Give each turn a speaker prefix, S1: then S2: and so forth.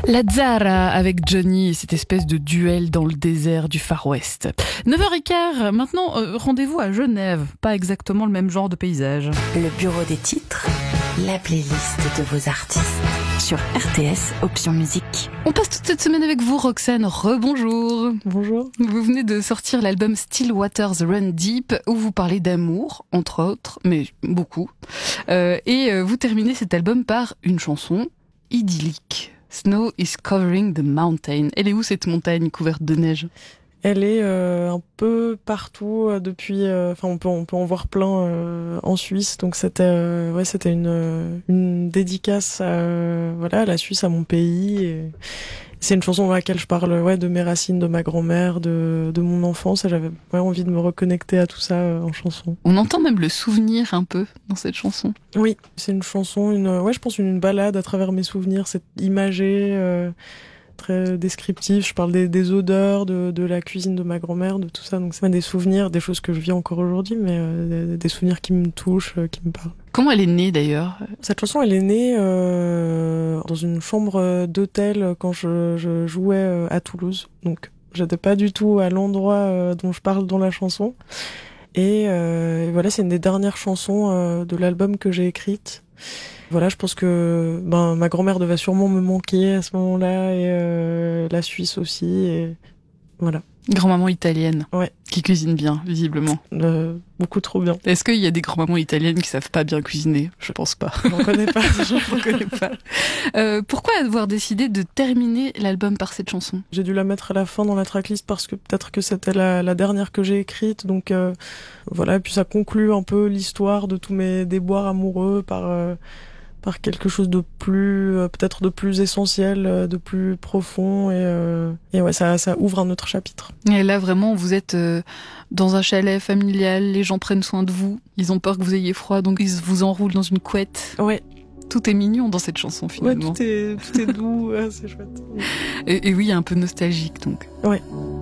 S1: La Zara avec Johnny, cette espèce de duel dans le désert du Far West. 9h15, maintenant rendez-vous à Genève, pas exactement le même genre de paysage.
S2: Le bureau des titres, la playlist de vos artistes sur RTS Option Musique.
S1: On passe toute cette semaine avec vous, Roxane. Rebonjour.
S3: Bonjour.
S1: Vous venez de sortir l'album Still Waters Run Deep, où vous parlez d'amour, entre autres, mais beaucoup. Et vous terminez cet album par une chanson idyllique. Snow is covering the mountain. Elle est où cette montagne couverte de neige ?
S3: Elle est un peu partout depuis. On peut en voir plein en Suisse. Donc c'était une dédicace à la Suisse, à mon pays. Et c'est une chanson dans laquelle je parle de mes racines, de ma grand-mère, de mon enfance. Et j'avais envie de me reconnecter à tout ça en chanson.
S1: On entend même le souvenir un peu dans cette chanson.
S3: Oui, c'est une chanson, je pense une balade à travers mes souvenirs. C'est imagé. Très descriptif, je parle des odeurs, de la cuisine de ma grand-mère, de tout ça, donc c'est des souvenirs, des choses que je vis encore aujourd'hui, mais des souvenirs qui me touchent, qui me parlent.
S1: Comment elle est née d'ailleurs ?
S3: Cette chanson, elle est née dans une chambre d'hôtel quand je jouais à Toulouse, donc j'étais pas du tout à l'endroit dont je parle dans la chanson, et voilà, c'est une des dernières chansons de l'album que j'ai écrite. Voilà, je pense que ma grand-mère devait sûrement me manquer à ce moment-là, et la Suisse aussi, et voilà.
S1: Grand-maman italienne,
S3: ouais,
S1: qui cuisine bien, visiblement.
S3: Beaucoup trop bien.
S1: Est-ce qu'il y a des grand-mamans italiennes qui savent pas bien cuisiner ? Je pense pas.
S3: J'en connais pas.
S1: J'en connais pas. Pourquoi avoir décidé de terminer l'album par cette chanson ?
S3: J'ai dû la mettre à la fin dans la tracklist parce que peut-être que c'était la dernière que j'ai écrite, donc voilà. Et puis ça conclut un peu l'histoire de tous mes déboires amoureux par quelque chose de plus, peut-être de plus essentiel, de plus profond, et ouais, ça ouvre un autre chapitre.
S1: Et là, vraiment, vous êtes dans un chalet familial, les gens prennent soin de vous, ils ont peur que vous ayez froid, donc ils vous enroulent dans une couette.
S3: Ouais.
S1: Tout est mignon dans cette chanson, finalement.
S3: Ouais, tout est doux, c'est chouette.
S1: Et oui, un peu nostalgique, donc.
S3: Ouais.